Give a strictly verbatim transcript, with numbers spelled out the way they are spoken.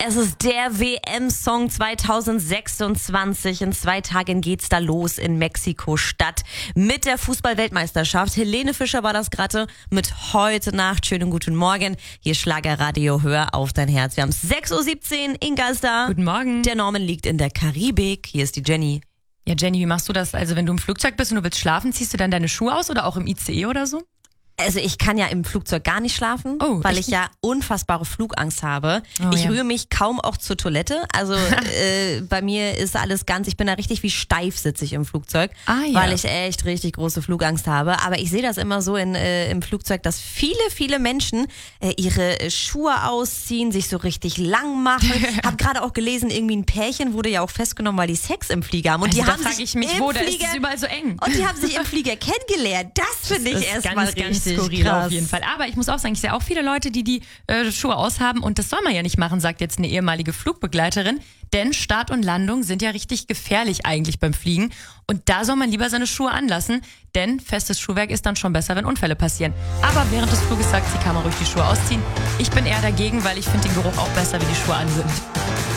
Es ist der W M-Song zwanzig sechsundzwanzig. In zwei Tagen geht's da los in Mexiko-Stadt mit der Fußball-Weltmeisterschaft. Helene Fischer war das gerade mit Heute Nacht. Schönen guten Morgen. Hier Schlagerradio, hör auf dein Herz. Wir haben sechs Uhr siebzehn. Inga ist da. Guten Morgen. Der Norman liegt in der Karibik. Hier ist die Jenny. Ja, Jenny, wie machst du das? Also wenn du im Flugzeug bist und du willst schlafen, ziehst du dann deine Schuhe aus oder auch im I C E oder so? Also ich kann ja im Flugzeug gar nicht schlafen, Oh, weil echt ich ja unfassbare Flugangst habe. Oh, ich ja. rühre mich kaum auch zur Toilette. Also äh, bei mir ist alles ganz, ich bin da richtig wie steif sitze ich im Flugzeug, Ah, ja. weil ich echt richtig große Flugangst habe. Aber ich sehe das immer so in, äh, im Flugzeug, dass viele, viele Menschen äh, ihre äh, Schuhe ausziehen, sich so richtig lang machen. Hab gerade auch gelesen, irgendwie ein Pärchen wurde ja auch festgenommen, weil die Sex im Flieger haben. Und Also die da haben frage sich ich mich, im wo, da ist Flieger, es überall so eng. und die haben sich im Flieger kennengelernt. Das finde ich Das ist erstmal ganz, ganz richtig skurril krass. auf jeden Fall. Aber ich muss auch sagen, ich sehe auch viele Leute, die die äh, Schuhe aushaben und das soll man ja nicht machen, sagt jetzt eine ehemalige Flugbegleiterin, denn Start und Landung sind ja richtig gefährlich eigentlich beim Fliegen und da soll man lieber seine Schuhe anlassen, denn festes Schuhwerk ist dann schon besser, wenn Unfälle passieren. Aber während des Fluges sagt sie, kann man ruhig die Schuhe ausziehen. Ich bin eher dagegen, weil ich finde den Geruch auch besser, wenn die Schuhe an sind.